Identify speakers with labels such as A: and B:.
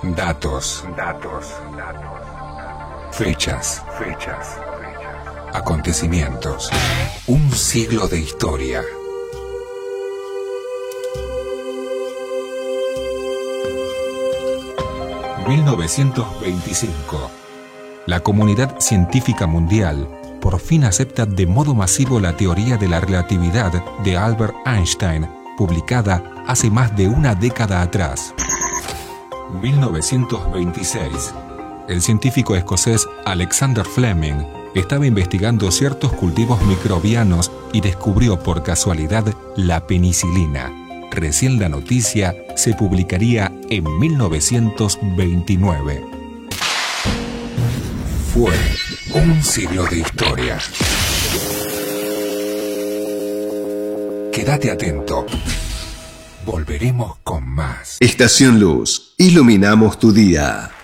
A: Datos. Fechas. Acontecimientos. Un siglo de historia. ...1925... La comunidad científica mundial por fin acepta de modo masivo la teoría de la relatividad de Albert Einstein, publicada hace más de una década atrás. 1926. El científico escocés Alexander Fleming estaba investigando ciertos cultivos microbianos y descubrió por casualidad la penicilina. Recién la noticia se publicaría en 1929. Fue un siglo de historia. Quédate atento. Volveremos con más.
B: Estación Luz. Iluminamos tu día.